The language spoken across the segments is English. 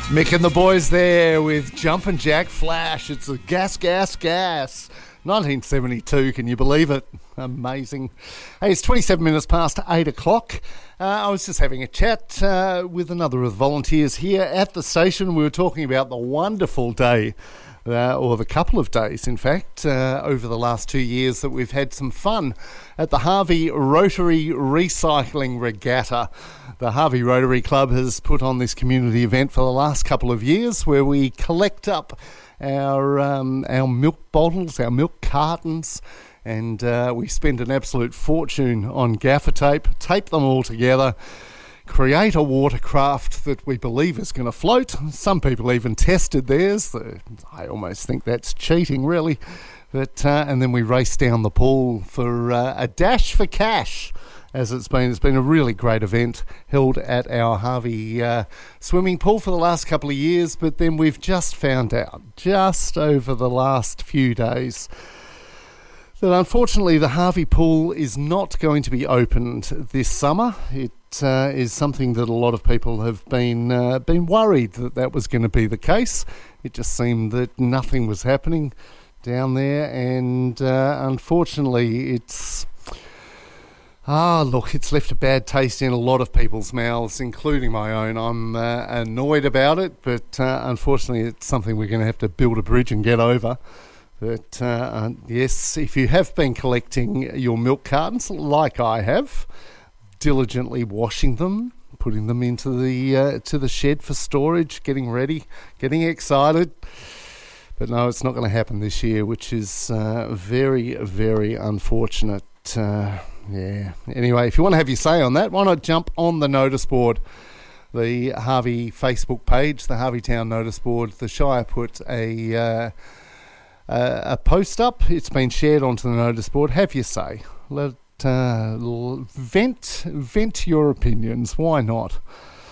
Mick and the boys there with Jumpin' Jack Flash. It's a gas. 1972, can you believe it? Amazing. Hey, it's 27 minutes past 8 o'clock. I was just having a chat with another of the volunteers here at the station. We were talking about the wonderful day, or the couple of days, in fact, over the last 2 years that we've had some fun at the Harvey Rotary Recycling Regatta. The Harvey Rotary Club has put on this community event for the last couple of years where we collect up our milk bottles, our milk cartons, and we spend an absolute fortune on gaffer tape them all together, create a watercraft that we believe is going to float. Some people even tested theirs. I almost think that's cheating, really. But and then we race down the pool for a dash for cash, as it's been. It's been a really great event held at our Harvey swimming pool for the last couple of years, but then we've just found out, just over the last few days, that unfortunately the Harvey pool is not going to be opened this summer. It is something that a lot of people have been worried that was going to be the case. It just seemed that nothing was happening down there, and unfortunately it's left a bad taste in a lot of people's mouths, including my own. I'm annoyed about it, but unfortunately it's something we're going to have to build a bridge and get over. But yes, if you have been collecting your milk cartons, like I have, diligently washing them, putting them into the shed for storage, getting ready, getting excited. But no, it's not going to happen this year, which is very, very unfortunate. Yeah. Anyway, if you want to have your say on that, why not jump on the notice board, the Harvey Facebook page, the Harvey Town notice board. The Shire put a post up. It's been shared onto the notice board. Have your say. Vent your opinions. Why not?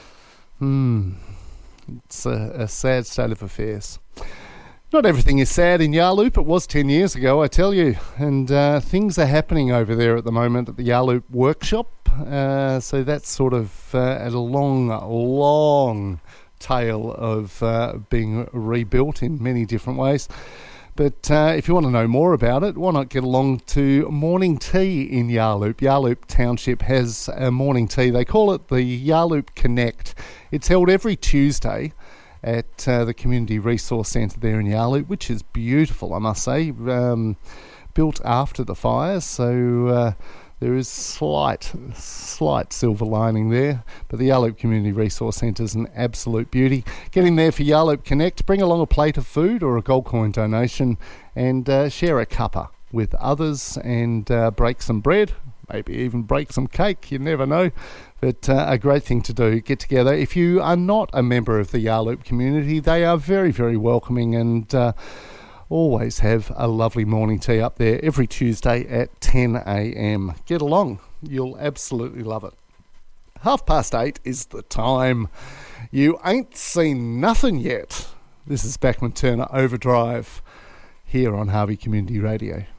It's a sad state of affairs. Not everything is sad in Yarloop. It was 10 years ago, I tell you. And things are happening over there at the moment at the Yarloop workshop. So that's sort of at a long tale of being rebuilt in many different ways. But if you want to know more about it, why not get along to morning tea in Yarloop. Yarloop Township has a morning tea. They call it the Yarloop Connect. It's held every Tuesday at the Community Resource Centre there in Yarloop, which is beautiful, I must say. Built after the fires, so there is slight silver lining there. But the Yarloop Community Resource Centre is an absolute beauty. Get in there for Yarloop Connect. Bring along a plate of food or a gold coin donation and share a cuppa with others and break some bread. Maybe even break some cake, you never know. But a great thing to do, get together. If you are not a member of the Yarloop community, they are very, very welcoming and always have a lovely morning tea up there every Tuesday at 10 a.m. Get along, you'll absolutely love it. 8:30 is the time. You ain't seen nothing yet. This is Bachman Turner Overdrive here on Harvey Community Radio.